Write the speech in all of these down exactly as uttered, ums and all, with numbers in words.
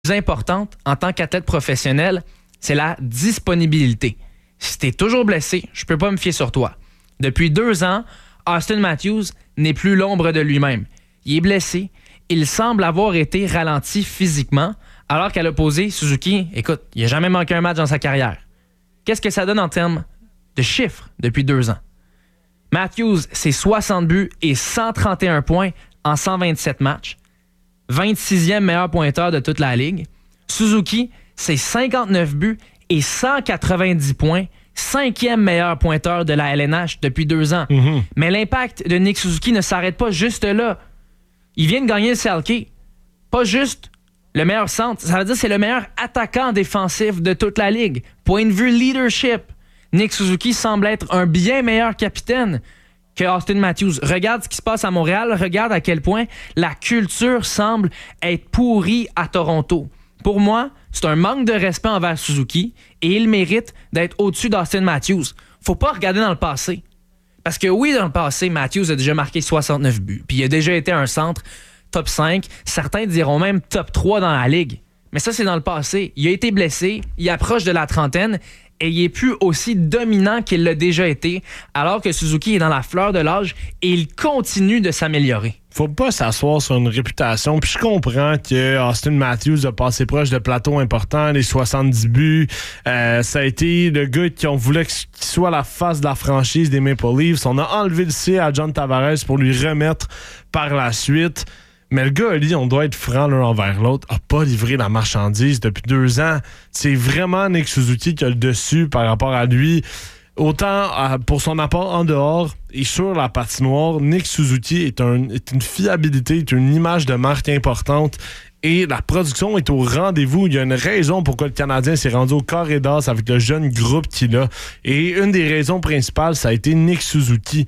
plus importante en tant qu'athlète professionnel, c'est la disponibilité. Si tu es toujours blessé, je peux pas me fier sur toi. Depuis deux ans, Auston Matthews n'est plus l'ombre de lui-même. Il est blessé. Il semble avoir été ralenti physiquement, alors qu'à l'opposé, Suzuki, écoute, il n'a jamais manqué un match dans sa carrière. Qu'est-ce que ça donne en termes de chiffres depuis deux ans? Matthews, c'est soixante buts et cent trente et un points en cent vingt-sept matchs. vingt-sixième meilleur pointeur de toute la Ligue. Suzuki, c'est cinquante-neuf buts et cent quatre-vingt-dix points. Cinquième meilleur pointeur de la L N H depuis deux ans. Mm-hmm. Mais l'impact de Nick Suzuki ne s'arrête pas juste là. Il vient de gagner le Selke. Pas juste le meilleur centre. Ça veut dire que c'est le meilleur attaquant défensif de toute la Ligue. Point de vue leadership, Nick Suzuki semble être un bien meilleur capitaine que Auston Matthews. Regarde ce qui se passe à Montréal. Regarde à quel point la culture semble être pourrie à Toronto. Pour moi, c'est un manque de respect envers Suzuki et il mérite d'être au-dessus d'Auston Matthews. Faut pas regarder dans le passé. Parce que oui, dans le passé, Matthews a déjà marqué soixante-neuf buts. Puis il a déjà été un centre top cinq. Certains diront même top trois dans la Ligue. Mais ça, c'est dans le passé. Il a été blessé, il approche de la trentaine et il est plus aussi dominant qu'il l'a déjà été, alors que Suzuki est dans la fleur de l'âge et il continue de s'améliorer. Faut pas s'asseoir sur une réputation. Puis je comprends que Auston Matthews a passé proche de plateaux importants, les soixante-dix buts. Euh, ça a été le gars qui on voulait qu'il soit la face de la franchise des Maple Leafs. On a enlevé le C à John Tavares pour lui remettre par la suite. Mais le gars, lui, on doit être franc l'un envers l'autre, a pas livré la marchandise depuis deux ans. C'est vraiment Nick Suzuki qui a le dessus par rapport à lui. Autant euh, pour son apport en dehors et sur la patinoire, Nick Suzuki est, un, est une fiabilité, est une image de marque importante et la production est au rendez-vous. Il y a une raison pourquoi le Canadien s'est rendu au carré d'as avec le jeune groupe qu'il a. Et une des raisons principales, ça a été Nick Suzuki.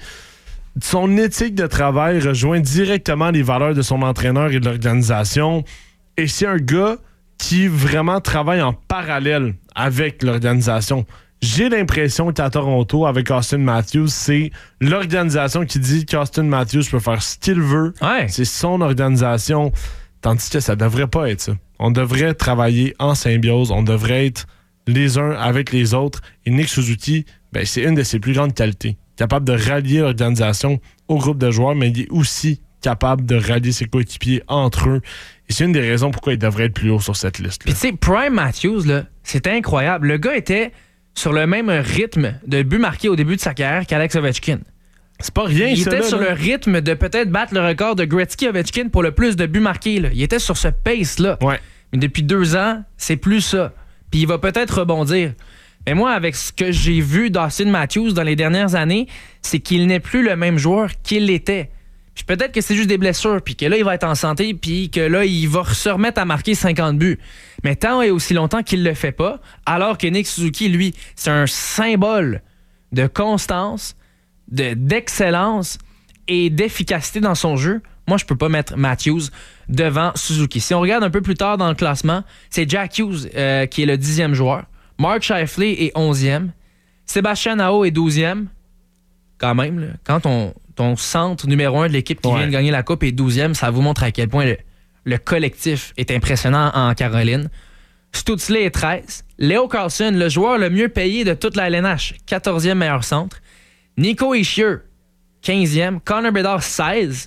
Son éthique de travail rejoint directement les valeurs de son entraîneur et de l'organisation. Et c'est un gars qui vraiment travaille en parallèle avec l'organisation. J'ai l'impression qu'à Toronto, avec Auston Matthews, c'est l'organisation qui dit qu'Auston Matthews peut faire ce qu'il veut. Ouais. C'est son organisation. Tandis que ça devrait pas être ça. On devrait travailler en symbiose. On devrait être les uns avec les autres. Et Nick Suzuki, ben, c'est une de ses plus grandes qualités. Capable de rallier l'organisation au groupe de joueurs, mais il est aussi capable de rallier ses coéquipiers entre eux. Et c'est une des raisons pourquoi il devrait être plus haut sur cette liste. Puis tu sais, Prime Matthews, là, c'était incroyable. Le gars était sur le même rythme de buts marqués au début de sa carrière qu'Alex Ovechkin. C'est pas rien, Il ça, était là, sur là. le rythme de peut-être battre le record de Gretzky-Ovechkin pour le plus de buts marqués. Là. Il était sur ce pace-là. Ouais. Mais depuis deux ans, c'est plus ça. Puis il va peut-être rebondir. Mais moi, avec ce que j'ai vu d'Auston Matthews dans les dernières années, c'est qu'il n'est plus le même joueur qu'il l'était. Puis peut-être que c'est juste des blessures, puis que là, il va être en santé, puis que là, il va se remettre à marquer cinquante buts. Mais tant et aussi longtemps qu'il le fait pas, alors que Nick Suzuki, lui, c'est un symbole de constance, de, d'excellence et d'efficacité dans son jeu, moi, je peux pas mettre Matthews devant Suzuki. Si on regarde un peu plus tard dans le classement, c'est Jack Hughes euh, qui est le dixième joueur. Mark Scheifele est onzième. Sébastien Aho est douzième. Quand même, là, quand ton, ton centre numéro un de l'équipe qui ouais. vient de gagner la Coupe est douzième, ça vous montre à quel point le, le collectif est impressionnant en Caroline. Stützle est treize. Leo Carlsson, le joueur le mieux payé de toute la L N H, quatorzième meilleur centre. Nico Hischier, quinzième. Connor Bedard, seize.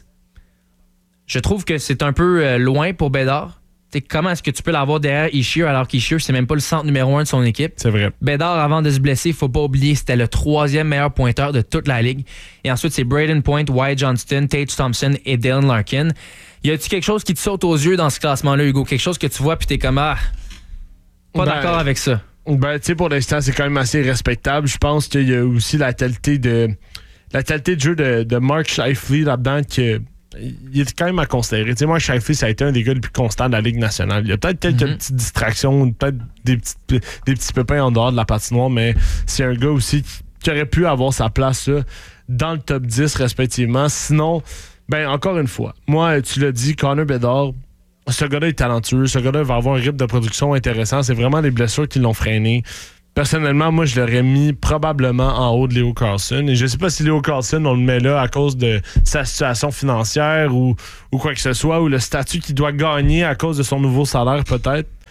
Je trouve que c'est un peu euh, loin pour Bedard. T'sais, comment est-ce que tu peux l'avoir derrière Hischier alors qu'Hischier, c'est même pas le centre numéro un de son équipe? C'est vrai. Bedard, avant de se blesser, faut pas oublier, c'était le troisième meilleur pointeur de toute la Ligue. Et ensuite, c'est Braden Point, Wyatt Johnston, Tage Thompson et Dylan Larkin. Y a-tu quelque chose qui te saute aux yeux dans ce classement-là, Hugo? Quelque chose que tu vois puis t'es comme, ah, pas ben, d'accord avec ça? Ben, tu sais, pour l'instant, c'est quand même assez respectable. Je pense qu'il y a aussi la qualité de la qualité de jeu de, de Mark Scheifele là-dedans que il est quand même à considérer. Tu sais, moi, Scheifele, ça a été un des gars les plus constants de la Ligue nationale. Il y a peut-être quelques mm-hmm. petites distractions, peut-être des petits, des petits pépins en dehors de la patinoire, mais c'est un gars aussi qui, qui aurait pu avoir sa place là, dans le top dix, respectivement. Sinon, ben encore une fois, moi, tu l'as dit, Connor Bedard, ce gars-là est talentueux. Ce gars-là va avoir un rythme de production intéressant. C'est vraiment les blessures qui l'ont freiné. Personnellement, moi, je l'aurais mis probablement en haut de Leo Carlsson. Et je ne sais pas si Leo Carlsson, on le met là à cause de sa situation financière ou, ou quoi que ce soit, ou le statut qu'il doit gagner à cause de son nouveau salaire, peut-être.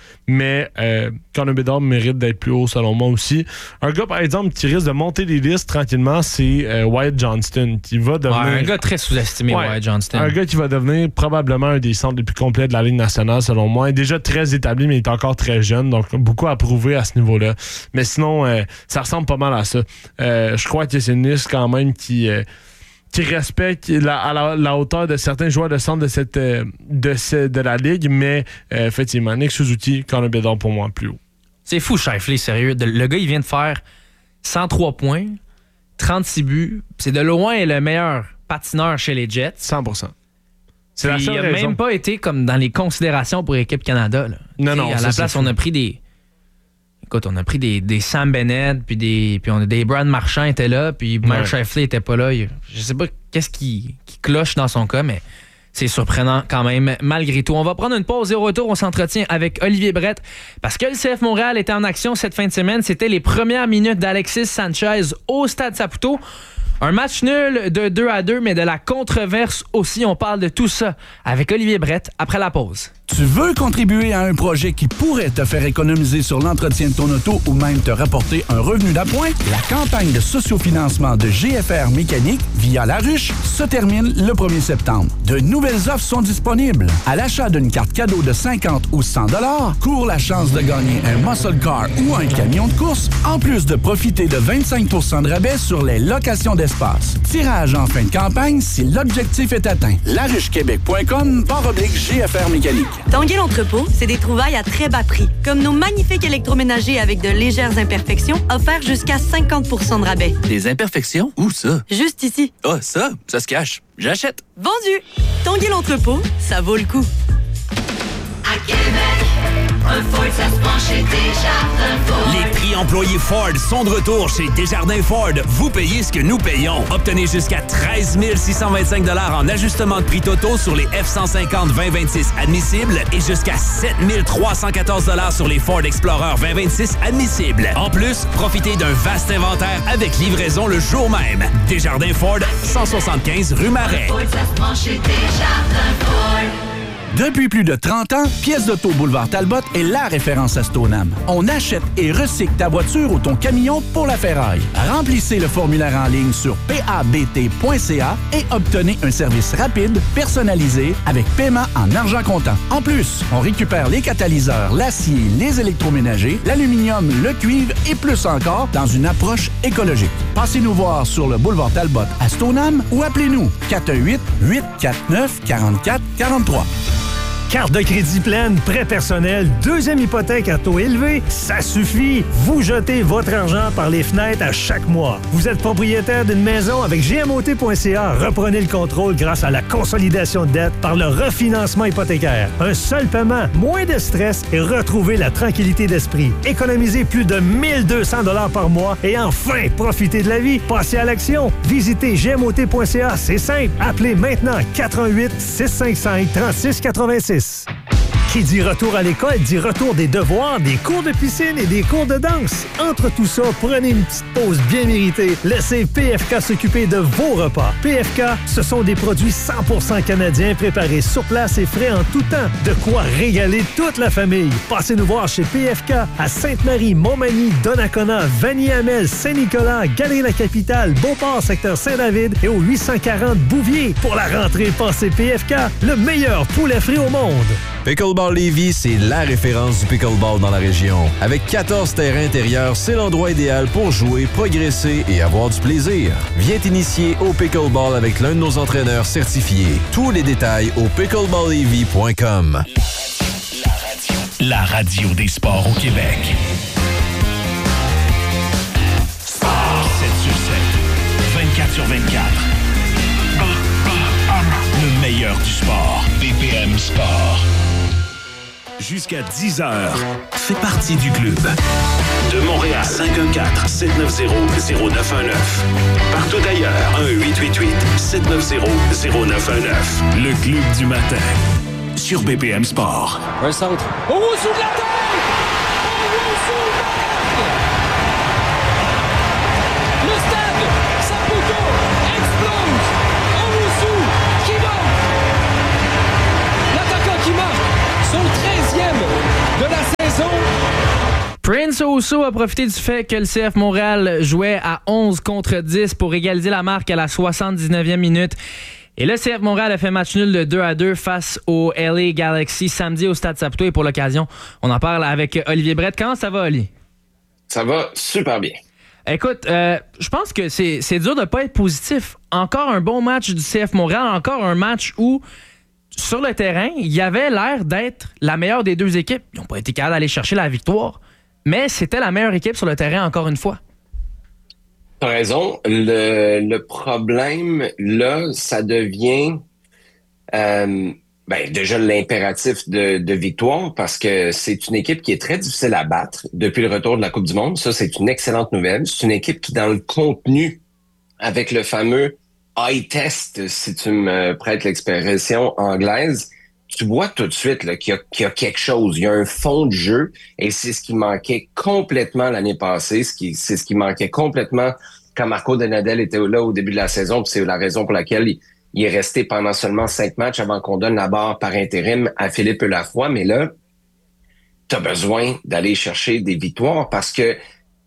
Mais euh, Connor Bedard mérite d'être plus haut, selon moi aussi. Un gars, par exemple, qui risque de monter les listes tranquillement, c'est euh, Wyatt Johnston, qui va devenir... Ouais, un gars très sous-estimé, ouais, Wyatt Johnston. Un gars qui va devenir probablement un des centres les plus complets de la Ligue nationale, selon moi. Il est déjà très établi, mais il est encore très jeune, donc beaucoup à prouver à ce niveau-là. Mais sinon, euh, ça ressemble pas mal à ça. Euh, je crois que c'est une liste quand même qui... Euh, qui respecte la, à la, la hauteur de certains joueurs de centre de, cette, de, ce, de la Ligue, mais euh, effectivement, Nick Suzuki, Connor Bedard pour moi plus haut. C'est fou, Scheifele, sérieux. Le gars, il vient de faire cent trois points, trente-six buts. C'est de loin le meilleur patineur chez les Jets. cent pour cent. C'est la seule il n'a raison. même pas été comme dans les considérations pour l'équipe Canada. Là. Non, T'sais, non. À la ça, place, on a pris des... Écoute, on a pris des, des Sam Bennett, puis des, puis on a des Brad Marchand étaient là, puis même ouais. Scheifele était pas là. Il, je sais pas qu'est-ce qui, qui cloche dans son cas, mais c'est surprenant quand même, malgré tout. On va prendre une pause et au retour, on s'entretient avec Olivier Brett, parce que le C F Montréal était en action cette fin de semaine. C'était les premières minutes d'Alexis Sanchez au Stade Saputo. Un match nul de deux à deux, mais de la controverse aussi. On parle de tout ça avec Olivier Brett après la pause. Tu veux contribuer à un projet qui pourrait te faire économiser sur l'entretien de ton auto ou même te rapporter un revenu d'appoint? La campagne de sociofinancement de G F R Mécanique via La Ruche se termine le premier septembre. De nouvelles offres sont disponibles. À l'achat d'une carte cadeau de cinquante ou cent dollars, cours la chance de gagner un muscle car ou un camion de course, en plus de profiter de vingt-cinq pour cent de rabais sur les locations d'espace. Tirage en fin de campagne si l'objectif est atteint. laruchequebec point com barre oblique G F R Mécanique. Tanguay l'entrepôt, c'est des trouvailles à très bas prix, comme nos magnifiques électroménagers avec de légères imperfections, offerts jusqu'à cinquante pour cent de rabais. Des imperfections? Où ça? Juste ici. Ah, oh, ça? Ça se cache. J'achète. Vendu! Tanguay l'entrepôt, ça vaut le coup. À Québec, un Ford, ça se prend chez Desjardins Ford. Les prix employés Ford sont de retour chez Desjardins Ford. Vous payez ce que nous payons. Obtenez jusqu'à treize mille six cent vingt-cinq dollars en ajustement de prix totaux sur les F cent cinquante vingt vingt-six admissibles et jusqu'à sept mille trois cent quatorze dollars sur les Ford Explorer vingt vingt-six admissibles. En plus, profitez d'un vaste inventaire avec livraison le jour même. Desjardins Ford, cent soixante-quinze rue Marais. Ford, ça se prend chez Desjardins Ford. Depuis plus de trente ans, Pièces d'auto Boulevard Talbot est la référence à Stoneham. On achète et recycle ta voiture ou ton camion pour la ferraille. Remplissez le formulaire en ligne sur p a b t point c a et obtenez un service rapide, personnalisé, avec paiement en argent comptant. En plus, on récupère les catalyseurs, l'acier, les électroménagers, l'aluminium, le cuivre et plus encore dans une approche écologique. Passez nous voir sur le boulevard Talbot à Stoneham ou appelez-nous quatre un huit, huit quatre neuf, quatre quatre quatre trois. Carte de crédit pleine, prêt personnel, deuxième hypothèque à taux élevé, ça suffit. Vous jetez votre argent par les fenêtres à chaque mois. Vous êtes propriétaire d'une maison avec G M O T point C A. Reprenez le contrôle grâce à la consolidation de dette par le refinancement hypothécaire. Un seul paiement, moins de stress et retrouvez la tranquillité d'esprit. Économisez plus de mille deux cents dollars par mois et enfin, profitez de la vie. Passez à l'action. Visitez G M O T point C A. C'est simple. Appelez maintenant quatre un huit, six cinq cinq, trois six huit six. Qui dit retour à l'école dit retour des devoirs, des cours de piscine et des cours de danse. Entre tout ça, prenez une petite pause bien méritée. Laissez P F K s'occuper de vos repas. P F K, ce sont des produits cent pour cent canadiens préparés sur place et frais en tout temps. De quoi régaler toute la famille. Passez nous voir chez P F K à Sainte-Marie, Montmagny, Donnacona, Vanier-Hamel, Saint-Nicolas, Galerie-la-Capitale, Beauport, secteur Saint-David et au huit cent quarante Bouvier. Pour la rentrée, passez P F K, le meilleur poulet frit au monde. Pickleball Lévis, c'est la référence du pickleball dans la région. Avec quatorze terrains intérieurs, c'est l'endroit idéal pour jouer, progresser et avoir du plaisir. Viens t'initier au pickleball avec l'un de nos entraîneurs certifiés. Tous les détails au pickleball lévis point com. La radio. La radio des sports au Québec. Sport sept sur sept. vingt-quatre sur vingt-quatre. B P M. Le meilleur du sport. B P M Sport. Jusqu'à dix heures, fais partie du club. De Montréal, cinq un quatre, sept neuf zéro, zéro neuf un neuf. Partout ailleurs, un huit huit huit, sept neuf zéro, zéro neuf un neuf. Le club du matin, sur B P M Sport. Un centre. Au dessous de la tête! Au dessous de la tête! Le stade Saputo explose! Au dessous, qui marque? L'attaquant qui marque! Son treizième de la Prince Ousso a profité du fait que le C F Montréal jouait à onze contre dix pour égaliser la marque à la soixante-dix-neuvième minute. Et le C F Montréal a fait match nul de deux à deux face au L A Galaxy samedi au Stade Saputo. Et pour l'occasion, on en parle avec Olivier Brett. Comment ça va, Oli? Ça va super bien. Écoute, euh, je pense que c'est, c'est dur de ne pas être positif. Encore un bon match du C F Montréal, encore un match où, sur le terrain, il y avait l'air d'être la meilleure des deux équipes. Ils n'ont pas été capables d'aller chercher la victoire, mais c'était la meilleure équipe sur le terrain encore une fois. T'as raison. Le, le problème, là, ça devient euh, ben, déjà l'impératif de, de victoire parce que c'est une équipe qui est très difficile à battre depuis le retour de la Coupe du Monde. Ça, c'est une excellente nouvelle. C'est une équipe qui, dans le contenu, avec le fameux eye test, si tu me prêtes l'expression anglaise, tu vois tout de suite là, qu'il y a, qu'il y a quelque chose. Il y a un fond de jeu et c'est ce qui manquait complètement l'année passée. Ce qui, c'est ce qui manquait complètement quand Marco Donadel était là au début de la saison. Puis c'est la raison pour laquelle il, il est resté pendant seulement cinq matchs avant qu'on donne la barre par intérim à Philippe Lafroy. Mais là, tu as besoin d'aller chercher des victoires parce que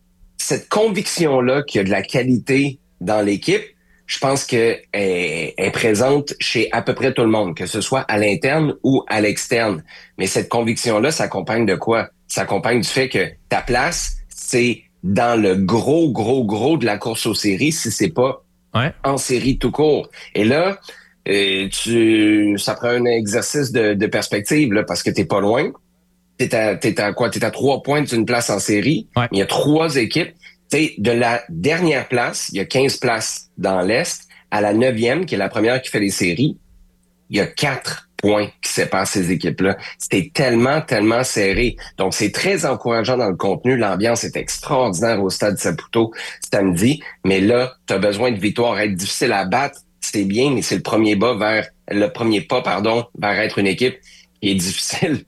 cette conviction-là qu'il y a de la qualité dans l'équipe, je pense qu'elle est présente chez à peu près tout le monde, que ce soit à l'interne ou à l'externe. Mais cette conviction-là s'accompagne de quoi? S'accompagne du fait que ta place, c'est dans le gros, gros, gros de la course aux séries, si c'est pas ouais. en série tout court. Et là, euh, tu, ça prend un exercice de, de perspective, là, parce que t'es pas loin. T'es à, t'es à quoi? T'es à trois points d'une place en série. Ouais. Il y a trois équipes. T'sais, de la dernière place, il y a quinze places dans l'Est. À la neuvième, qui est la première qui fait les séries, il y a quatre points qui séparent ces équipes-là. C'était tellement, tellement serré. Donc, c'est très encourageant dans le contenu. L'ambiance est extraordinaire au Stade Saputo samedi. Mais là, tu as besoin de victoire. Être difficile à battre, c'est bien, mais c'est le premier pas vers le premier pas, pardon, vers être une équipe qui est difficile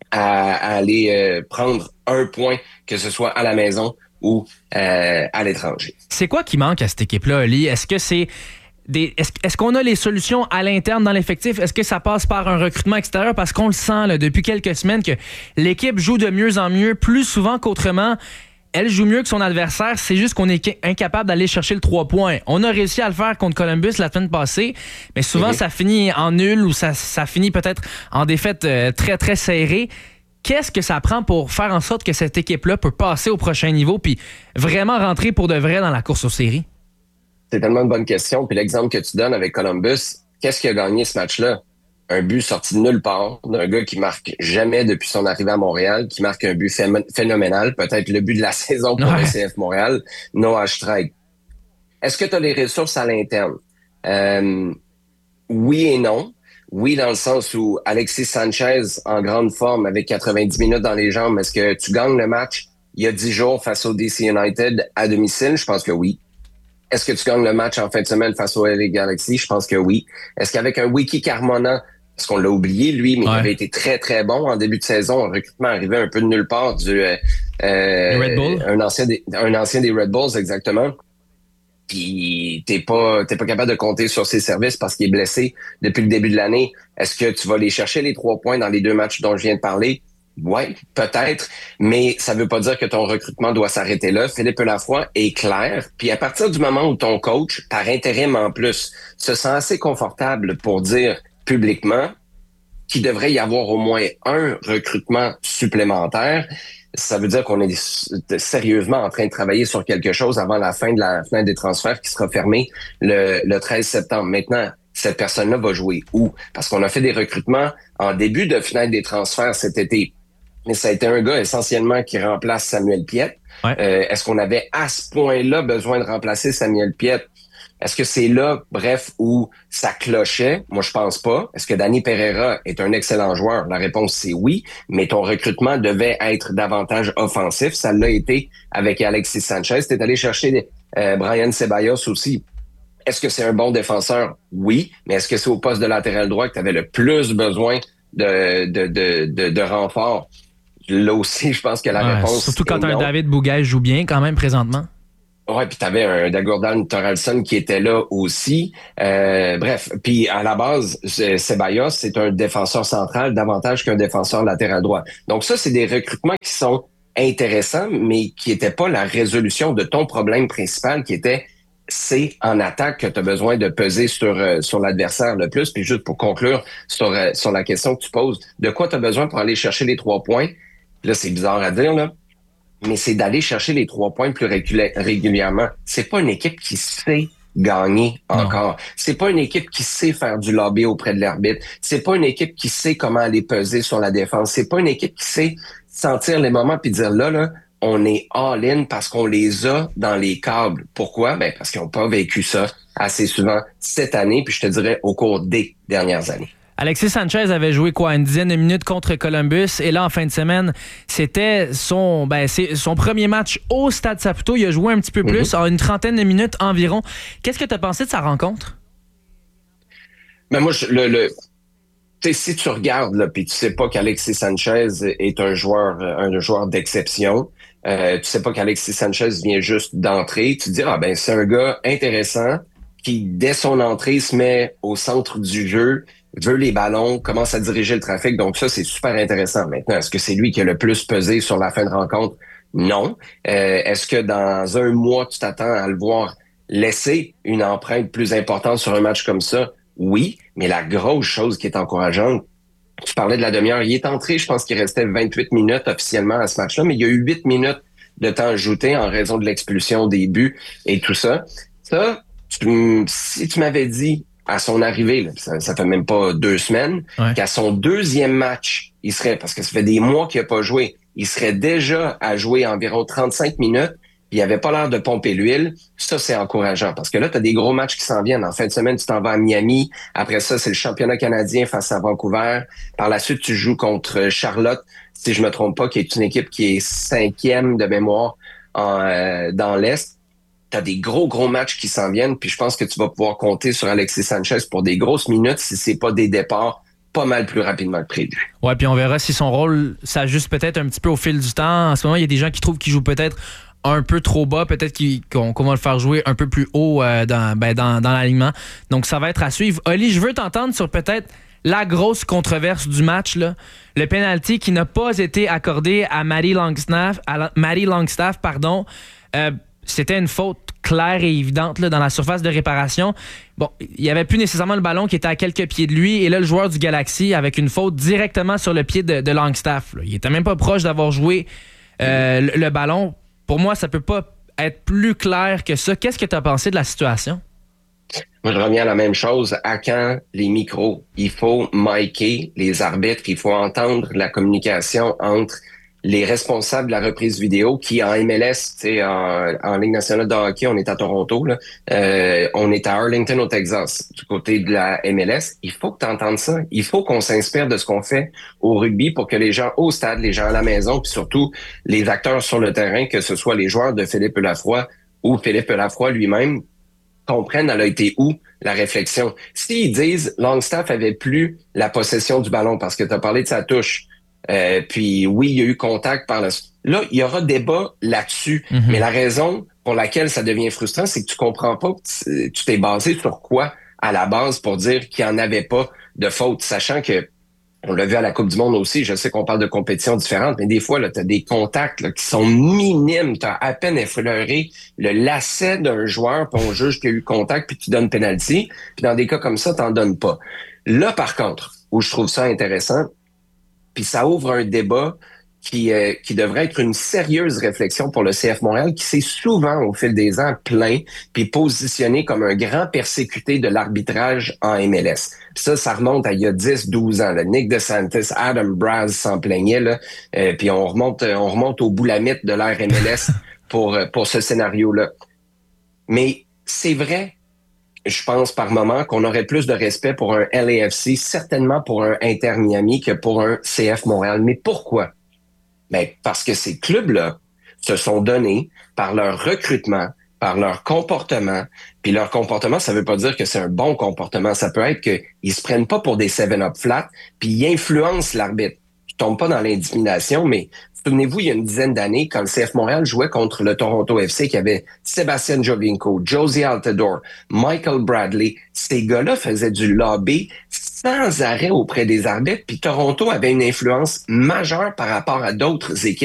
à, à aller euh, prendre un point, que ce soit à la maison ou euh, à l'étranger. C'est quoi qui manque à cette équipe-là, Oli? Est-ce que c'est des, est-ce, est-ce qu'on a les solutions à l'interne dans l'effectif? Est-ce que ça passe par un recrutement extérieur? Parce qu'on le sent là, depuis quelques semaines que l'équipe joue de mieux en mieux, plus souvent qu'autrement. Elle joue mieux que son adversaire, c'est juste qu'on est incapable d'aller chercher le trois points. On a réussi à le faire contre Columbus la semaine passée, mais souvent mm-hmm. ça finit en nul ou ça, ça finit peut-être en défaite euh, très, très serrée. Qu'est-ce que ça prend pour faire en sorte que cette équipe-là peut passer au prochain niveau puis vraiment rentrer pour de vrai dans la course aux séries? C'est tellement une bonne question. Puis l'exemple que tu donnes avec Columbus, qu'est-ce qui a gagné ce match-là? Un but sorti de nulle part d'un gars qui marque jamais depuis son arrivée à Montréal, qui marque un but phénoménal, peut-être le but de la saison pour ouais. le C F Montréal, Noah Streit. Est-ce que tu as les ressources à l'interne? Euh, oui et non. Oui, dans le sens où Alexis Sanchez, en grande forme, avec quatre-vingt-dix minutes dans les jambes, est-ce que tu gagnes le match il y a dix jours face au D C United à domicile? Je pense que oui. Est-ce que tu gagnes le match en fin de semaine face au L A Galaxy? Je pense que oui. Est-ce qu'avec un Wiki Carmona, parce qu'on l'a oublié, lui, mais ouais. il avait été très, très bon en début de saison, un recrutement arrivé un peu de nulle part du euh, Red Bull. un ancien des, un ancien des Red Bulls, exactement. Puis t'es pas t'es pas capable de compter sur ses services parce qu'il est blessé depuis le début de l'année. Est-ce que tu vas aller chercher les trois points dans les deux matchs dont je viens de parler? Oui, peut-être, mais ça veut pas dire que ton recrutement doit s'arrêter là. Philippe Lafroy est clair. Puis à partir du moment où ton coach, par intérim en plus, se sent assez confortable pour dire publiquement qu'il devrait y avoir au moins un recrutement supplémentaire, ça veut dire qu'on est sérieusement en train de travailler sur quelque chose avant la fin de la fenêtre des transferts qui sera fermée le, le treize septembre. Maintenant, cette personne-là va jouer où? Parce qu'on a fait des recrutements en début de fenêtre des transferts cet été. Mais ça a été un gars essentiellement qui remplace Samuel Piette. Ouais. Euh, est-ce qu'on avait à ce point-là besoin de remplacer Samuel Piette? Est-ce que c'est là, bref, où ça clochait? Moi, je pense pas. Est-ce que Danny Pereira est un excellent joueur? La réponse, c'est oui. Mais ton recrutement devait être davantage offensif. Ça l'a été avec Alexis Sanchez. T'es allé chercher euh, Brian Ceballos aussi. Est-ce que c'est un bon défenseur? Oui. Mais est-ce que c'est au poste de latéral droit que tu avais le plus besoin de, de, de, de, de renfort? Là aussi, je pense que la ouais, réponse surtout quand un David Bougail joue bien quand même présentement. Ouais, puis t'avais un Dagordan Torrelson qui était là aussi. Euh, bref, puis à la base, Ceballos, c'est un défenseur central davantage qu'un défenseur latéral droit. Donc ça, c'est des recrutements qui sont intéressant, mais qui n'était pas la résolution de ton problème principal, qui était c'est en attaque que tu as besoin de peser sur euh, sur l'adversaire le plus. Puis juste pour conclure sur euh, sur la question que tu poses, de quoi tu as besoin pour aller chercher les trois points? Là, c'est bizarre à dire, là, mais c'est d'aller chercher les trois points plus régula- régulièrement. C'est pas une équipe qui sait gagner encore. Non. C'est pas une équipe qui sait faire du lobby auprès de l'arbitre. C'est pas une équipe qui sait comment aller peser sur la défense. C'est pas une équipe qui sait sentir les moments puis dire là, là, on est all-in parce qu'on les a dans les câbles. Pourquoi? Ben, parce qu'ils n'ont pas vécu ça assez souvent cette année, puis je te dirais au cours des dernières années. Alexis Sanchez avait joué quoi, une dizaine de minutes contre Columbus, et là, en fin de semaine, c'était son ben, c'est son premier match au Stade Saputo. Il a joué un petit peu plus, mm-hmm. en une trentaine de minutes environ. Qu'est-ce que tu as pensé de sa rencontre? Ben moi, je, le... le... Tu sais, si tu regardes, là, puis tu sais pas qu'Alexis Sanchez est un joueur, un joueur d'exception, euh, tu sais pas qu'Alexis Sanchez vient juste d'entrer, tu te dis, ah ben, c'est un gars intéressant qui, dès son entrée, se met au centre du jeu, veut les ballons, commence à diriger le trafic. Donc ça, c'est super intéressant. Maintenant, est-ce que c'est lui qui a le plus pesé sur la fin de rencontre? Non. Euh, est-ce que dans un mois, tu t'attends à le voir laisser une empreinte plus importante sur un match comme ça? Oui, mais la grosse chose qui est encourageante, tu parlais de la demi-heure, il est entré, je pense qu'il restait vingt-huit minutes officiellement à ce match-là, mais il y a eu huit minutes de temps ajouté en raison de l'expulsion des buts et tout ça. Ça, tu, si tu m'avais dit à son arrivée, là, ça, ça fait même pas deux semaines, ouais. qu'à son deuxième match, il serait, parce que ça fait des mois qu'il n'a pas joué, il serait déjà à jouer environ trente-cinq minutes, puis il avait pas l'air de pomper l'huile. Ça, c'est encourageant, parce que là, tu as des gros matchs qui s'en viennent. En fin de semaine, tu t'en vas à Miami. Après ça, c'est le championnat canadien face à Vancouver. Par la suite, tu joues contre Charlotte, si je me trompe pas, qui est une équipe qui est cinquième de mémoire en, euh, dans l'Est. Tu as des gros, gros matchs qui s'en viennent, puis je pense que tu vas pouvoir compter sur Alexis Sanchez pour des grosses minutes si c'est pas des départs pas mal plus rapidement que prévu. Ouais, puis on verra si son rôle s'ajuste peut-être un petit peu au fil du temps. En ce moment, il y a des gens qui trouvent qu'il joue peut-être un peu trop bas, peut-être qu'il, qu'on, qu'on va le faire jouer un peu plus haut euh, dans, ben, dans, dans l'alignement. Donc, ça va être à suivre. Oli, je veux t'entendre sur peut-être la grosse controverse du match, là. Le penalty qui n'a pas été accordé à Maddie Longstaff. À Maddie Longstaff, pardon. Euh, c'était une faute claire et évidente là, dans la surface de réparation. Bon, il n'y avait plus nécessairement le ballon qui était à quelques pieds de lui, et là, le joueur du Galaxy avec une faute directement sur le pied de, de Longstaff. Là. Il était même pas proche d'avoir joué euh, le, le ballon. Pour moi, ça peut pas être plus clair que ça. Qu'est-ce que tu as pensé de la situation? Moi, je reviens à la même chose. À quand les micros? Il faut micer les arbitres. Il faut entendre la communication entre les responsables de la reprise vidéo qui, en M L S, tu sais, en, en Ligue nationale de hockey, on est à Toronto, là. Euh, on est à Arlington, au Texas, du côté de la M L S. Il faut que tu entendes ça. Il faut qu'on s'inspire de ce qu'on fait au rugby pour que les gens au stade, les gens à la maison, puis surtout les acteurs sur le terrain, que ce soit les joueurs de Philippe Lafroy ou Philippe Lafroy lui-même, comprennent elle a été où la réflexion. S'ils disent Longstaff avait plus la possession du ballon parce que tu as parlé de sa touche, Euh, puis oui, il y a eu contact par la suite. Là, il y aura débat là-dessus. Mm-hmm. Mais la raison pour laquelle ça devient frustrant, c'est que tu comprends pas, tu t'es basé sur quoi à la base pour dire qu'il n'y en avait pas de faute, sachant que on l'a vu à la Coupe du Monde aussi, je sais qu'on parle de compétitions différentes, mais des fois, tu as des contacts là, qui sont minimes. Tu as à peine effleuré le lacet d'un joueur, puis on juge qu'il y a eu contact, puis tu donnes penalty. Puis dans des cas comme ça, tu n'en donnes pas. Là, par contre, où je trouve ça intéressant, puis ça ouvre un débat qui euh, qui devrait être une sérieuse réflexion pour le C F Montréal, qui s'est souvent, au fil des ans, plaint puis positionné comme un grand persécuté de l'arbitrage en M L S. Puis ça, ça remonte à il y a dix douze ans. Là. Nick DeSantis, Adam Braz s'en plaignaient. Là. Euh, puis on remonte on remonte au boulamite de l'ère M L S pour, pour ce scénario-là. Mais c'est vrai, je pense par moment qu'on aurait plus de respect pour un L A F C, certainement pour un Inter Miami que pour un C F Montréal. Mais pourquoi? Ben, parce que ces clubs-là se sont donnés par leur recrutement, par leur comportement. Puis leur comportement, ça veut pas dire que c'est un bon comportement. Ça peut être qu'ils se prennent pas pour des seven-up flat, puis ils influencent l'arbitre. Je tombe pas dans l'intimidation, mais souvenez-vous, il y a une dizaine d'années, quand le C F Montréal jouait contre le Toronto F C, qui avait Sébastien Jovinko, Josie Altidore, Michael Bradley, ces gars-là faisaient du lobby sans arrêt auprès des arbitres, puis Toronto avait une influence majeure par rapport à d'autres équipes.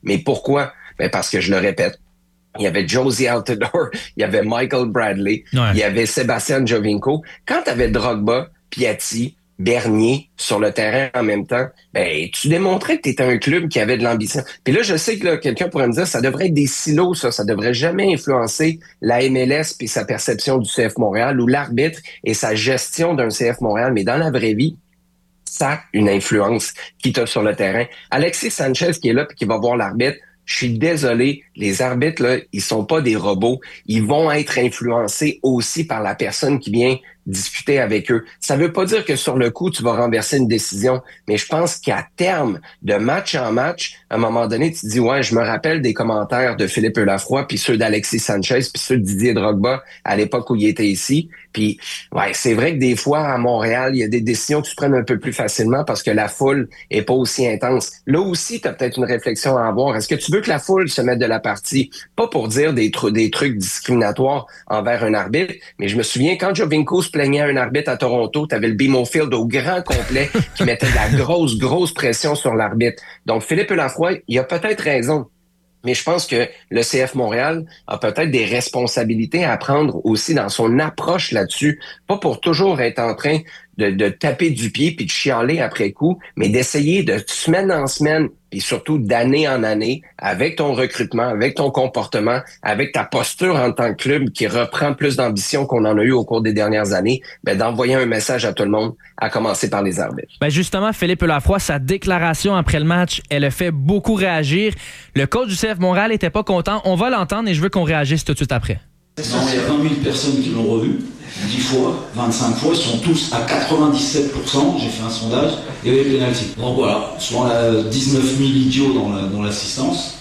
Mais pourquoi? Ben parce que je le répète, il y avait Josie Altidore, il y avait Michael Bradley, ouais. il y avait Sébastien Giovinco. Quand tu avais Drogba, Piatti, Bernier sur le terrain en même temps, ben tu démontrais que tu étais un club qui avait de l'ambition. Puis là, je sais que là, quelqu'un pourrait me dire, ça devrait être des silos, ça, ça devrait jamais influencer la M L S puis sa perception du C F Montréal ou l'arbitre et sa gestion d'un C F Montréal. Mais dans la vraie vie, ça a une influence qui t'a sur le terrain. Alexis Sanchez qui est là puis qui va voir l'arbitre, je suis désolé, les arbitres, là, ils sont pas des robots. Ils vont être influencés aussi par la personne qui vient discuter avec eux. Ça veut pas dire que sur le coup, tu vas renverser une décision, mais je pense qu'à terme, de match en match, à un moment donné, tu te dis, ouais, je me rappelle des commentaires de Philippe Lafroy, puis ceux d'Alexis Sanchez, puis ceux de Didier Drogba à l'époque où il était ici. Puis, ouais, c'est vrai que des fois, à Montréal, il y a des décisions que tu prennes un peu plus facilement parce que la foule est pas aussi intense. Là aussi, tu as peut-être une réflexion à avoir. Est-ce que tu veux que la foule se mette de la partie? Pas pour dire des, tr- des trucs discriminatoires envers un arbitre, mais je me souviens, quand Giovinco se plaignait à un arbitre à Toronto, tu avais le B M O Field au grand complet qui mettait de la grosse, grosse pression sur l'arbitre. Donc, Philippe Lafroy, il a peut-être raison. Mais je pense que le C F Montréal a peut-être des responsabilités à prendre aussi dans son approche là-dessus. Pas pour toujours être en train de, de taper du pied puis de chialer après coup, mais d'essayer de semaine en semaine puis surtout d'année en année, avec ton recrutement, avec ton comportement, avec ta posture en tant que club qui reprend plus d'ambition qu'on en a eu au cours des dernières années, ben d'envoyer un message à tout le monde, à commencer par les arbitres. Ben justement, Philippe Lafroy, sa déclaration après le match, elle a fait beaucoup réagir. Le coach du C F Montréal était pas content. On va l'entendre et je veux qu'on réagisse tout de suite après. Non, il y a vingt mille personnes qui l'ont revu, dix fois, vingt-cinq fois, ils sont tous à quatre-vingt-dix-sept pour cent, j'ai fait un sondage, et les pénaltys. Donc voilà, soit on a dix-neuf mille idiots dans, la, dans l'assistance,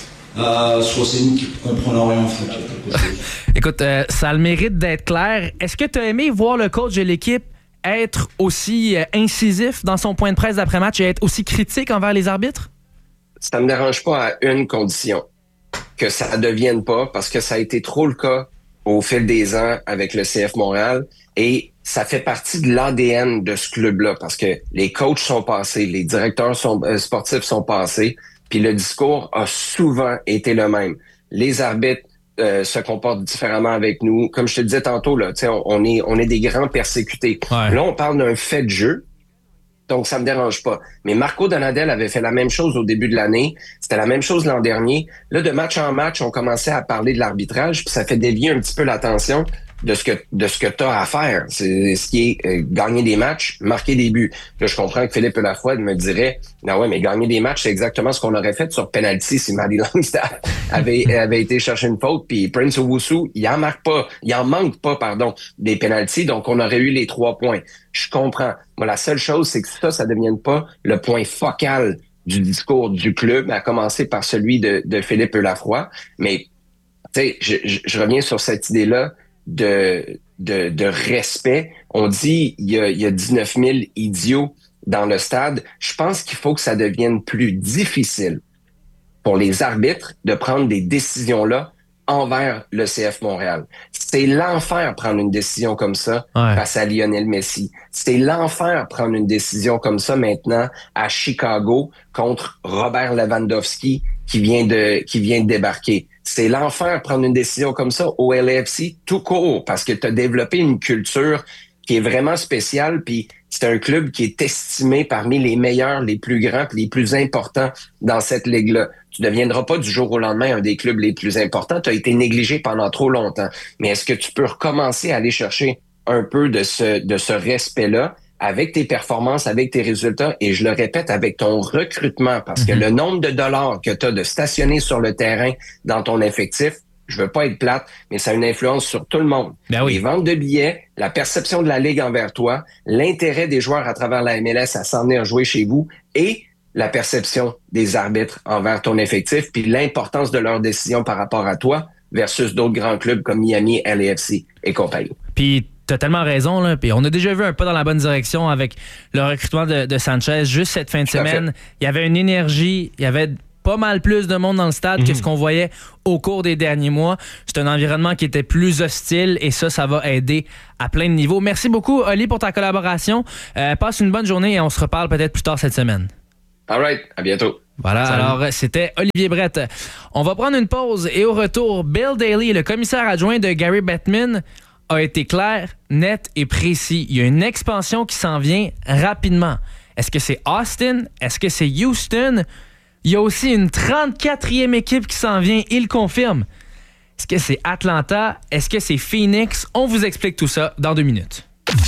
euh, soit c'est nous qui comprenons rien en foot. Écoute, euh, ça a le mérite d'être clair. Est-ce que tu as aimé voir le coach de l'équipe être aussi euh, incisif dans son point de presse d'après-match et être aussi critique envers les arbitres? Ça me dérange pas à une condition. Que ça ne devienne pas, parce que ça a été trop le cas au fil des ans avec le C F Montréal, et ça fait partie de l'A D N de ce club-là, parce que les coachs sont passés, les directeurs sont, euh, sportifs sont passés, puis le discours a souvent été le même. Les arbitres euh, se comportent différemment avec nous. Comme je te disais tantôt, là, on, on, est, on est des grands persécutés. Ouais. Là, on parle d'un fait de jeu, donc ça me dérange pas. Mais Marco Donadel avait fait la même chose au début de l'année. C'était la même chose l'an dernier. Là, de match en match, on commençait à parler de l'arbitrage, puis ça fait dévier un petit peu l'attention de ce que de ce que tu as à faire. C'est ce qui est euh, gagner des matchs, marquer des buts. Là, je comprends que Philippe Lafroy me dirait « Non ouais, mais gagner des matchs, c'est exactement ce qu'on aurait fait sur penalty si Maddie Longstaff avait, avait été chercher une faute, puis Prince Owusu, il en marque pas, il en manque pas, pardon, des penalties, donc on aurait eu les trois points. Je comprends. Moi, la seule chose, c'est que ça, ça ne devienne pas le point focal du discours du club, à commencer par celui de, de Philippe Lafroy. Mais, tu sais, je, je, je reviens sur cette idée-là de, de, de respect. On dit il y a, il y a dix-neuf mille idiots dans le stade. Je pense qu'il faut que ça devienne plus difficile pour les arbitres de prendre des décisions-là envers le C F Montréal. C'est l'enfer prendre une décision comme ça ouais. face à Lionel Messi. C'est l'enfer prendre une décision comme ça maintenant à Chicago contre Robert Lewandowski qui vient de qui vient de débarquer. C'est l'enfer prendre une décision comme ça au L A F C tout court parce que tu as développé une culture qui est vraiment spéciale, puis c'est un club qui est estimé parmi les meilleurs, les plus grands, puis les plus importants dans cette ligue-là. Tu ne deviendras pas du jour au lendemain un des clubs les plus importants. Tu as été négligé pendant trop longtemps. Mais est-ce que tu peux recommencer à aller chercher un peu de ce, de ce respect-là avec tes performances, avec tes résultats, et je le répète, avec ton recrutement, parce que le nombre de dollars que tu as de stationner sur le terrain dans ton effectif, je veux pas être plate, mais ça a une influence sur tout le monde. Ben oui. Les ventes de billets, la perception de la Ligue envers toi, l'intérêt des joueurs à travers la M L S à s'en venir jouer chez vous et la perception des arbitres envers ton effectif, puis l'importance de leurs décisions par rapport à toi versus d'autres grands clubs comme Miami, L A F C et compagnie. Puis t'as tellement raison, là. Puis on a déjà vu un pas dans la bonne direction avec le recrutement de, de Sanchez. Juste cette fin de semaine, il y avait une énergie, il y avait pas mal plus de monde dans le stade mmh. que ce qu'on voyait au cours des derniers mois. C'est un environnement qui était plus hostile et ça, ça va aider à plein de niveaux. Merci beaucoup, Oli, pour ta collaboration. Euh, passe une bonne journée et on se reparle peut-être plus tard cette semaine. All right, à bientôt. Voilà, Salut. alors c'était Olivier Brett. On va prendre une pause et au retour, Bill Daly, le commissaire adjoint de Gary Bettman, a été clair, net et précis. Il y a une expansion qui s'en vient rapidement. Est-ce que c'est Austin? Est-ce que c'est Houston? Il y a aussi une trente-quatrième équipe qui s'en vient, il confirme. Est-ce que c'est Atlanta? Est-ce que c'est Phoenix? On vous explique tout ça dans deux minutes.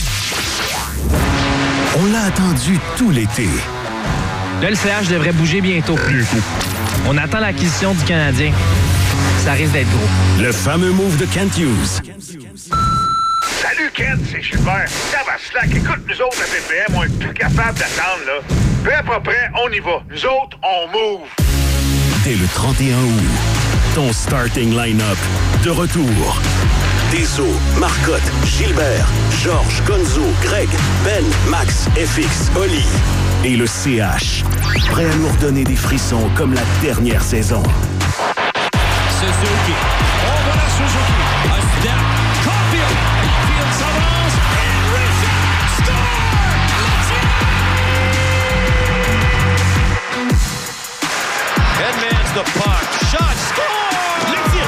On l'a attendu tout l'été. Le L C H devrait bouger bientôt. On attend l'acquisition du Canadien. Ça risque d'être gros. Le fameux move de Kent Hughes. Salut Kent, c'est Gilbert. Ça va slack. Écoute, nous autres à B P M, on est plus capable d'attendre, là. Peu à peu près, on y va. Nous autres, on move. Dès le trente et un août, ton starting line-up de retour. Deso, Marcotte, Gilbert, Georges, Gonzo, Greg, Ben, Max, F X, Oli et le C H. Prêt à nous redonner des frissons comme la dernière saison. Suzuki. Oh, voilà Suzuki. A step. Caulfield. Caulfield s'avance. And Richard score! Edmonds the puck. Shot. Score! Le tir.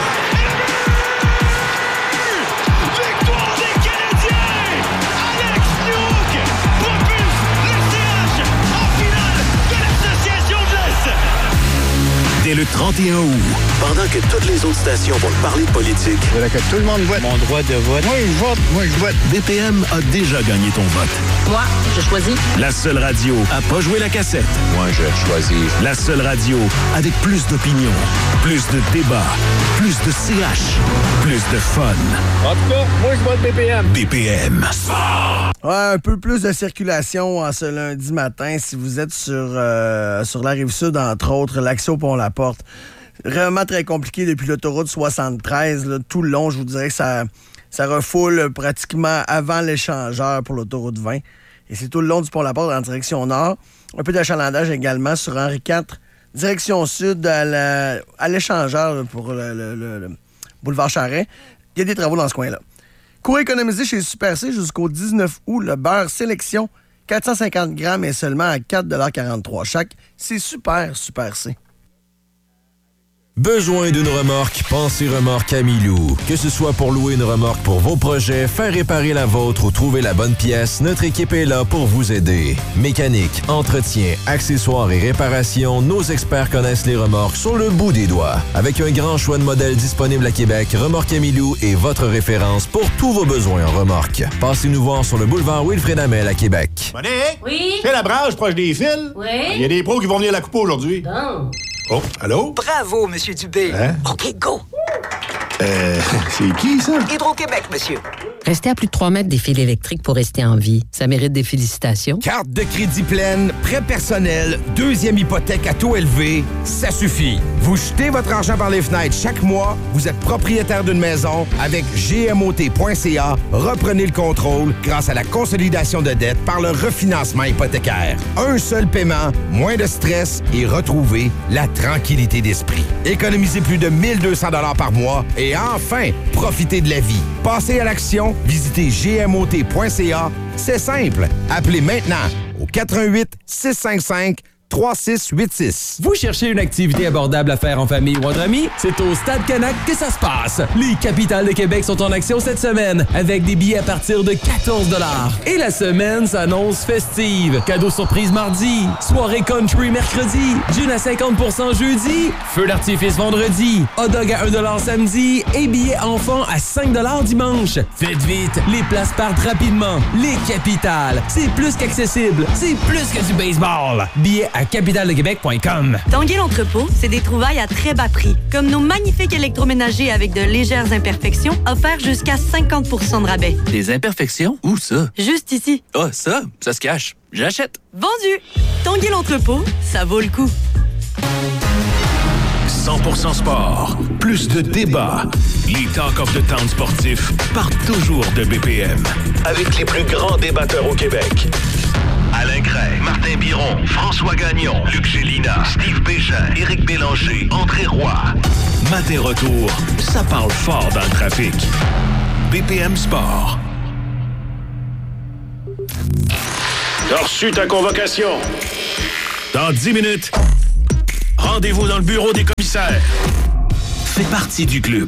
Victoire des Canadiens! Alex Newhook propulse le C H en finale de l'Association de l'Est! Dès le trente et un août, pendant que toutes les autres stations vont parler de politique, voilà que tout le monde vote. Mon droit de vote. Moi, je vote. Moi, je vote. B P M a déjà gagné ton vote. Moi, je choisis. La seule radio à pas jouer la cassette. Moi, je choisis. La seule radio avec plus d'opinion, plus de débats, plus de C H, plus de fun. En tout cas, moi, je vote B P M. B P M. Ouais, un peu plus de circulation en ce lundi matin si vous êtes sur, euh, sur la Rive-Sud, entre autres, l'accès au Pont-la-Porte. Vraiment très compliqué depuis l'autoroute soixante-treize. Là, tout le long, je vous dirais que ça, ça refoule pratiquement avant l'échangeur pour l'autoroute vingt. Et c'est tout le long du Pont-la-Porte en direction nord. Un peu d'achalandage également sur Henri quatre, direction sud à, la, à l'échangeur pour le, le, le, le boulevard Charret. Il y a des travaux dans ce coin-là. Cours économisé chez Super C jusqu'au dix-neuf août. Le beurre sélection, quatre cent cinquante grammes et seulement à quatre dollars quarante-trois chaque. C'est super, Super C. Besoin d'une remorque? Pensez Remorque Camilou. Que ce soit pour louer une remorque pour vos projets, faire réparer la vôtre ou trouver la bonne pièce, notre équipe est là pour vous aider. Mécanique, entretien, accessoires et réparations, nos experts connaissent les remorques sur le bout des doigts. Avec un grand choix de modèles disponibles à Québec, Remorque Camilou est votre référence pour tous vos besoins en remorque. Passez nous voir sur le boulevard Wilfrid Hamel à Québec. Monique? Oui? C'est la branche proche des fils? Oui? Il y a des pros qui vont venir la couper aujourd'hui. Bon. Oh, allô? Bravo, Monsieur Dubé. Hein? OK, go. Euh, c'est qui, ça? Hydro-Québec, monsieur. Restez à plus de trois mètres des fils électriques pour rester en vie. Ça mérite des félicitations. Carte de crédit pleine, prêt personnel, deuxième hypothèque à taux élevé, ça suffit. Vous jetez votre argent par les fenêtres chaque mois, vous êtes propriétaire d'une maison. Avec G M O T point C A, reprenez le contrôle grâce à la consolidation de dettes par le refinancement hypothécaire. Un seul paiement, moins de stress et retrouvez la tranquillité d'esprit. Économisez plus de mille deux cents dollars par mois et enfin, profitez de la vie. Passez à l'action, visitez G M O T point C A. C'est simple. Appelez maintenant au quatre un huit, six cinq cinq, trois six huit six. Vous cherchez une activité abordable à faire en famille ou entre amis? C'est au Stade Canac que ça se passe. Les capitales de Québec sont en action cette semaine avec des billets à partir de quatorze dollars. Et la semaine s'annonce festive. Cadeau surprise mardi, soirée country mercredi, gin à cinquante pour cent jeudi, feu d'artifice vendredi, hot dog à un dollar samedi et billets enfants à cinq dollars dimanche. Faites vite, les places partent rapidement. Les capitales, c'est plus qu'accessible, c'est plus que du baseball. Billets à capitale de québec point com. Tanguay l'entrepôt, c'est des trouvailles à très bas prix, comme nos magnifiques électroménagers avec de légères imperfections, offerts jusqu'à cinquante pour cent de rabais. Des imperfections? Où ça? Juste ici. Ah, ça, ça se cache. J'achète. Vendu! Tanguay l'entrepôt, ça vaut le coup. cent pour cent sport, plus de débats. Les Talk of the Town sportifs partent toujours de B P M. Avec les plus grands débatteurs au Québec. Alain Gray, Martin Biron, François Gagnon, Luc Gélina, Steve Bégin, Éric Bélanger, André Roy. Matin retour, ça parle fort dans le trafic. B P M Sport. T'as reçu ta convocation. Dans dix minutes, Rendez-vous dans le bureau des commissaires. Fais partie du club.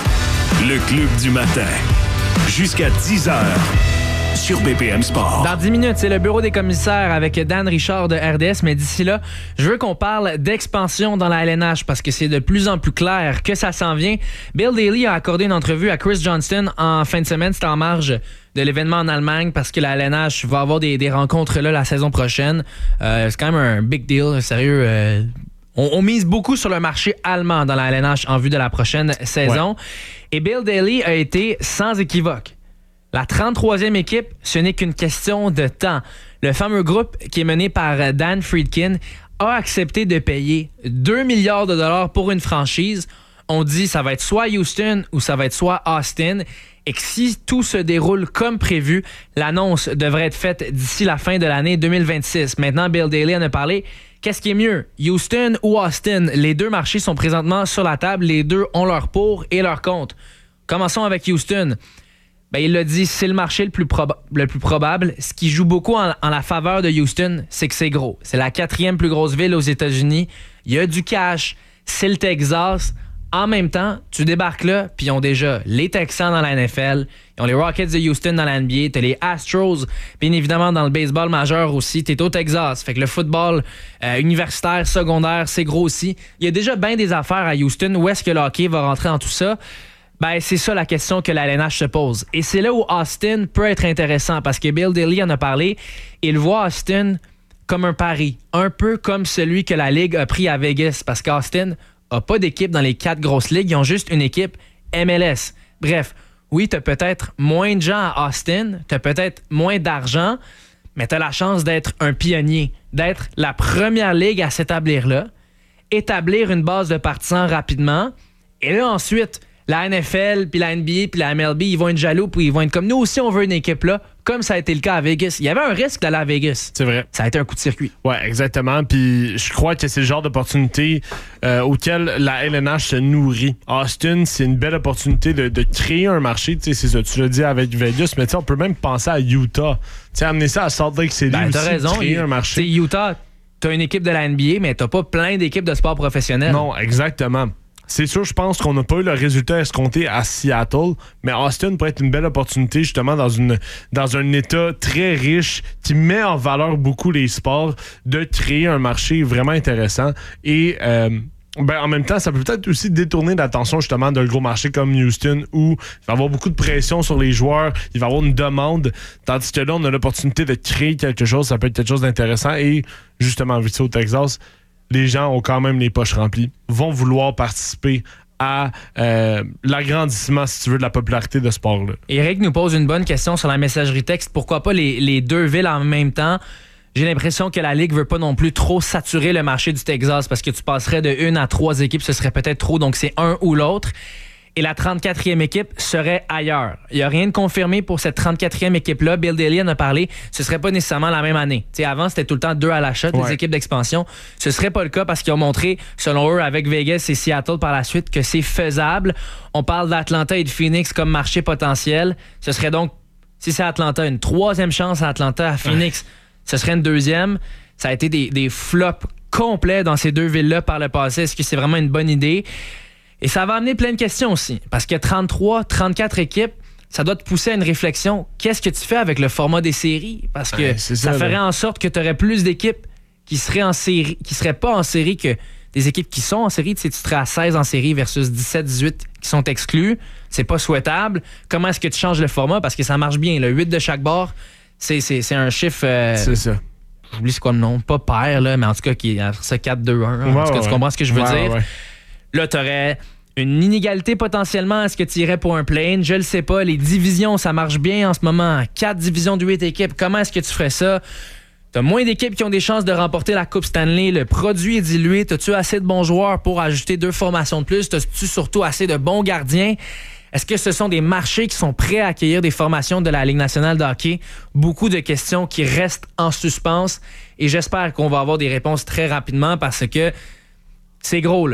Le club du matin. Jusqu'à dix heures. Sur B P M Sport. Dans dix minutes, c'est le bureau des commissaires avec Dan Richard de R D S. Mais d'ici là, je veux qu'on parle d'expansion dans la L N H parce que c'est de plus en plus clair que ça s'en vient. Bill Daly a accordé une entrevue à Chris Johnston en fin de semaine. C'était en marge de l'événement en Allemagne parce que la L N H va avoir des, des rencontres là la saison prochaine. Euh, c'est quand même un big deal, sérieux. Euh, on, on mise beaucoup sur le marché allemand dans la L N H en vue de la prochaine saison. Ouais. Et Bill Daly a été sans équivoque. La trente-troisième équipe, ce n'est qu'une question de temps. Le fameux groupe qui est mené par Dan Friedkin a accepté de payer deux milliards de dollars pour une franchise. On dit ça va être soit Houston ou ça va être soit Austin. Et que si tout se déroule comme prévu, l'annonce devrait être faite d'ici la fin de l'année deux mille vingt-six. Maintenant, Bill Daly en a parlé. Qu'est-ce qui est mieux, Houston ou Austin? Les deux marchés sont présentement sur la table. Les deux ont leur pour et leur contre. Commençons avec Houston. Ben, il l'a dit, c'est le marché le plus, proba- le plus probable. Ce qui joue beaucoup en, en la faveur de Houston, c'est que c'est gros. C'est la quatrième plus grosse ville aux États-Unis. Il y a du cash. C'est le Texas. En même temps, tu débarques là, puis ils ont déjà les Texans dans la N F L, ils ont les Rockets de Houston dans la N B A, t'as les Astros, bien évidemment dans le baseball majeur aussi, t'es au Texas. Fait que le football euh, universitaire, secondaire, c'est gros aussi. Il y a déjà bien des affaires à Houston. Où est-ce que le hockey va rentrer dans tout ça? Ben, c'est ça la question que la L N H se pose. Et c'est là où Austin peut être intéressant parce que Bill Daly en a parlé. Il voit Austin comme un pari, un peu comme celui que la Ligue a pris à Vegas parce qu'Austin n'a pas d'équipe dans les quatre grosses ligues. Ils ont juste une équipe M L S. Bref, oui, tu as peut-être moins de gens à Austin, tu as peut-être moins d'argent, mais tu as la chance d'être un pionnier, d'être la première ligue à s'établir là, établir une base de partisans rapidement, et là ensuite... La N F L, puis la N B A, puis la M L B, ils vont être jaloux, puis ils vont être comme nous aussi, on veut une équipe là, comme ça a été le cas à Vegas. Il y avait un risque d'aller à Vegas. C'est vrai. Ça a été un coup de circuit. Ouais, exactement. Puis je crois que c'est le genre d'opportunité euh, auquel la L N H se nourrit. Austin, c'est une belle opportunité de, de créer un marché. Tu sais, c'est ça, tu l'as dit avec Vegas, mais tu sais, on peut même penser à Utah. Tu sais, amener ça à Salt Lake City ben, aussi, t'as raison. créer un marché. Tu sais, Utah, t'as une équipe de la N B A, mais t'as pas plein d'équipes de sport professionnel. Non, exactement. C'est sûr, je pense qu'on n'a pas eu le résultat escompté à Seattle, mais Austin pourrait être une belle opportunité justement dans une dans un état très riche qui met en valeur beaucoup les sports, de créer un marché vraiment intéressant et euh, ben, en même temps, ça peut peut-être aussi détourner l'attention justement d'un gros marché comme Houston où il va y avoir beaucoup de pression sur les joueurs, il va y avoir une demande, tandis que là, on a l'opportunité de créer quelque chose, ça peut être quelque chose d'intéressant et justement, vu ça au Texas, les gens ont quand même les poches remplies, vont vouloir participer à euh, l'agrandissement, si tu veux, de la popularité de ce sport-là. Eric nous pose une bonne question sur la messagerie texte. Pourquoi pas les, les deux villes en même temps? J'ai l'impression que la Ligue veut pas non plus trop saturer le marché du Texas parce que tu passerais de une à trois équipes, ce serait peut-être trop, donc c'est un ou l'autre. Et la trente-quatrième équipe serait ailleurs. Il n'y a rien de confirmé pour cette trente-quatrième équipe-là. Bill Daly en a parlé. Ce ne serait pas nécessairement la même année. T'sais, avant, c'était tout le temps deux à l'achat, ouais. Les équipes d'expansion. Ce ne serait pas le cas parce qu'ils ont montré, selon eux, avec Vegas et Seattle par la suite, que c'est faisable. On parle d'Atlanta et de Phoenix comme marché potentiel. Ce serait donc, si c'est Atlanta, une troisième chance à Atlanta, à Phoenix, ouais. Ce serait une deuxième. Ça a été des, des flops complets dans ces deux villes-là par le passé. Est-ce que c'est vraiment une bonne idée? Et ça va amener plein de questions aussi. Parce que trente-trois, trente-quatre équipes, ça doit te pousser à une réflexion. Qu'est-ce que tu fais avec le format des séries? Parce que ouais, ça, ça ferait là. En sorte que tu aurais plus d'équipes qui seraient en série, qui seraient pas en série que des équipes qui sont en série. Tu sais, tu serais à seize en série versus dix-sept, dix-huit qui sont exclus. C'est pas souhaitable. Comment est-ce que tu changes le format? Parce que ça marche bien. Le huit de chaque bord, c'est, c'est, c'est un chiffre... Euh, c'est ça. J'oublie c'est quoi le nom. Pas pair, là, mais en tout cas, qui est ça quatre deux un. Hein, ouais, en tout cas, ouais. Tu comprends ce que je veux ouais, dire? Ouais. Là, tu aurais une inégalité potentiellement. Est-ce que tu irais pour un play-in? Je le sais pas. Les divisions, ça marche bien en ce moment. Quatre divisions de huit équipes. Comment est-ce que tu ferais ça? Tu as moins d'équipes qui ont des chances de remporter la Coupe Stanley. Le produit est dilué. As-tu assez de bons joueurs pour ajouter deux formations de plus? As-tu surtout assez de bons gardiens? Est-ce que ce sont des marchés qui sont prêts à accueillir des formations de la Ligue nationale de hockey? Beaucoup de questions qui restent en suspens et j'espère qu'on va avoir des réponses très rapidement parce que c'est gros, là.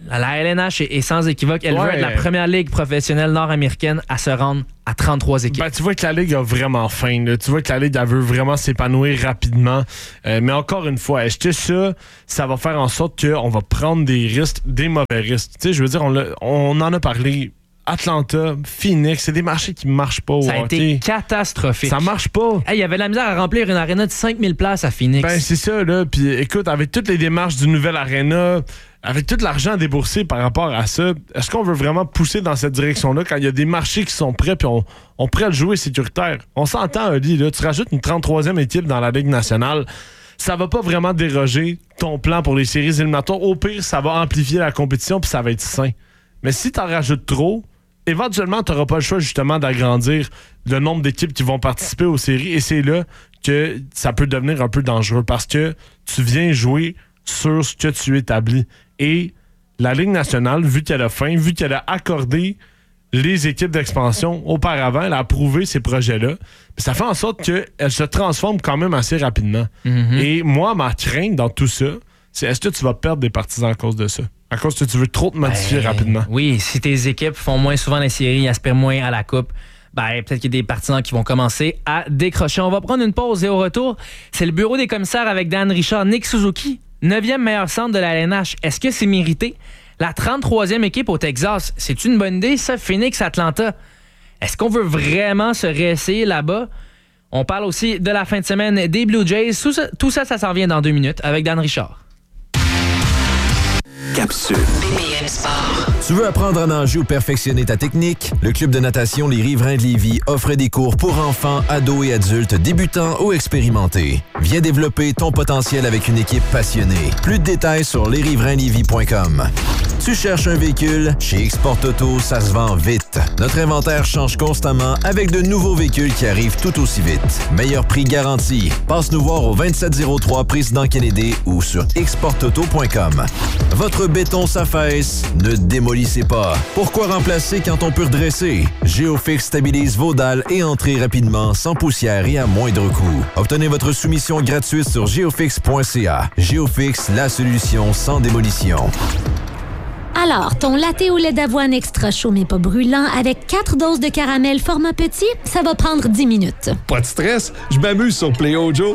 La, la L N H est, est sans équivoque. Elle Ouais. veut être la première ligue professionnelle nord-américaine à se rendre à trente-trois équipes. Ben, tu vois que la Ligue a vraiment faim. Là. Tu vois que la Ligue, elle veut vraiment s'épanouir rapidement. Euh, mais encore une fois, acheter ça, ça va faire en sorte qu'on va prendre des risques, des mauvais risques. Tu sais, je veux dire, on, l'a- on en a parlé. Atlanta, Phoenix, c'est des marchés qui marchent pas au Ça a hockey. été catastrophique. Ça marche pas. Hey, il y avait de la misère à remplir une aréna de cinq mille places à Phoenix. Ben, c'est ça, là. Puis écoute, avec toutes les démarches du nouvel aréna, avec tout l'argent déboursé par rapport à ça, est-ce qu'on veut vraiment pousser dans cette direction-là quand il y a des marchés qui sont prêts puis on, on prêt à le jouer sécuritaire? On s'entend, Ali, là. Tu rajoutes une trente-troisième équipe dans la Ligue nationale. Ça va pas vraiment déroger ton plan pour les séries éliminatoires. Au pire, ça va amplifier la compétition puis ça va être sain. Mais si t'en rajoutes trop, éventuellement, tu n'auras pas le choix justement d'agrandir le nombre d'équipes qui vont participer aux séries et c'est là que ça peut devenir un peu dangereux parce que tu viens jouer sur ce que tu établis. Et la Ligue nationale, vu qu'elle a faim, vu qu'elle a accordé les équipes d'expansion auparavant, elle a approuvé ces projets-là, ça fait en sorte qu'elle se transforme quand même assez rapidement. Mm-hmm. Et moi, ma crainte dans tout ça, c'est est-ce que tu vas perdre des partisans à cause de ça? À cause que tu veux trop te modifier Ben, rapidement. Oui, si tes équipes font moins souvent les séries, aspirent moins à la coupe, ben, peut-être qu'il y a des partisans qui vont commencer à décrocher. On va prendre une pause et au retour, c'est le bureau des commissaires avec Dan Richard. Nick Suzuki, neuvième meilleur centre de la L N H. Est-ce que c'est mérité? La trente-troisième équipe au Texas, c'est une bonne idée, ça? Phoenix, Atlanta. Est-ce qu'on veut vraiment se réessayer là-bas? On parle aussi de la fin de semaine des Blue Jays. Tout ça, tout ça, ça s'en vient dans deux minutes avec Dan Richard. Capsule. B P M Sport. Tu veux apprendre à nager ou perfectionner ta technique? Le club de natation Les Riverains de Lévis offre des cours pour enfants, ados et adultes débutants ou expérimentés. Viens développer ton potentiel avec une équipe passionnée. Plus de détails sur les riverains lévis point com. Tu cherches un véhicule? Chez Export Auto, ça se vend vite. Notre inventaire change constamment avec de nouveaux véhicules qui arrivent tout aussi vite. Meilleur prix garanti. Passe nous voir au vingt-sept zéro trois Président Kennedy ou sur export auto point com. Votre béton s'affaisse, ne démolissez pas. Pourquoi remplacer quand on peut redresser? Géofix stabilise vos dalles et entrez rapidement, sans poussière et à moindre coût. Obtenez votre soumission gratuite sur géofix point c a. Géofix, la solution sans démolition. Alors, ton latte au lait d'avoine extra chaud mais pas brûlant avec quatre doses de caramel format petit, ça va prendre dix minutes. Pas de stress, je m'amuse sur PlayOjo.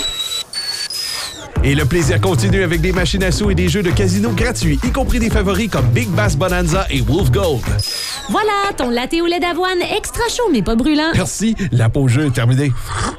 Et le plaisir continue avec des machines à sous et des jeux de casino gratuits, y compris des favoris comme Big Bass Bonanza et Wolf Gold. Voilà, ton latte au lait d'avoine extra chaud mais pas brûlant. Merci, la pause jeu est terminée.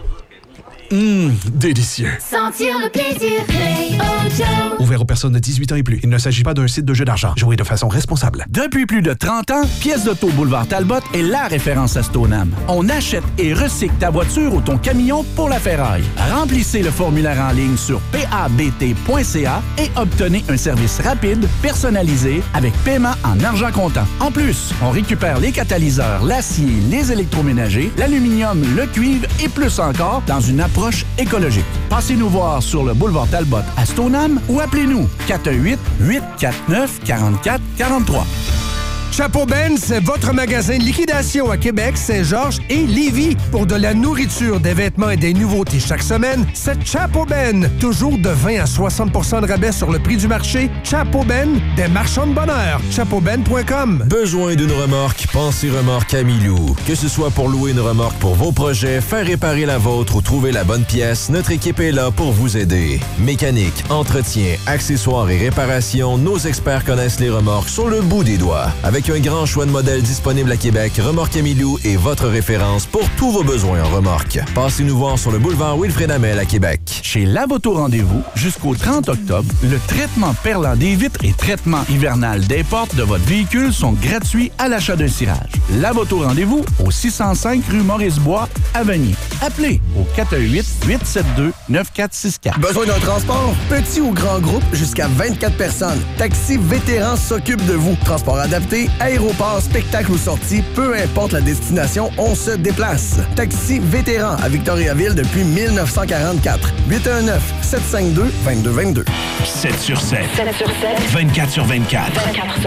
Hum, délicieux. Sentir le plaisir, PlayOjo. Ouvert aux personnes de dix-huit ans et plus. Il ne s'agit pas d'un site de jeu d'argent. Jouez de façon responsable. Depuis plus de trente ans, Pièces d'auto Boulevard Talbot est la référence à Stoneham. On achète et recycle ta voiture ou ton camion pour la ferraille. Remplissez le formulaire en ligne sur p a b t point c a et obtenez un service rapide, personnalisé, avec paiement en argent comptant. En plus, on récupère les catalyseurs, l'acier, les électroménagers, l'aluminium, le cuivre et plus encore dans une approche écologique. Passez nous voir sur le boulevard Talbot à Stoneham ou appelez-nous quatre un huit, huit quatre neuf, quatre quatre quatre trois. Chapeau Ben, c'est votre magasin de liquidation à Québec, Saint-Georges et Lévis. Pour de la nourriture, des vêtements et des nouveautés chaque semaine, c'est Chapeau Ben. Toujours de vingt à soixante pour cent de rabais sur le prix du marché. Chapeau Ben, des marchands de bonheur. chapeau ben point com. Besoin d'une remorque? Pensez Remorque Camilou. Que ce soit pour louer une remorque pour vos projets, faire réparer la vôtre ou trouver la bonne pièce, notre équipe est là pour vous aider. Mécanique, entretien, accessoires et réparation, nos experts connaissent les remorques sur le bout des doigts. Avec un grand choix de modèles disponibles à Québec, Remorque Camilou est votre référence pour tous vos besoins en remorque. Passez nous voir sur le boulevard Wilfrid Hamel à Québec. Chez Lavoto Rendez-vous, jusqu'au trente octobre, le traitement perlant des vitres et traitement hivernal des portes de votre véhicule sont gratuits à l'achat d'un cirage. Lavoto Rendez-vous au six cent cinq rue Maurice-Bois, à Vanier. Appelez au quatre un huit, huit sept deux, neuf quatre six quatre. Besoin d'un transport? Petit ou grand groupe, jusqu'à vingt-quatre personnes. Taxi Vétéran s'occupe de vous. Transport adapté, aéroport, spectacle ou sortie, peu importe la destination, on se déplace. Taxi Vétéran à Victoriaville depuis mille neuf cent quarante-quatre. huit un neuf, sept cinq deux, deux deux deux deux. sept sur sept. sept sur sept. vingt-quatre sur vingt-quatre. vingt-quatre sur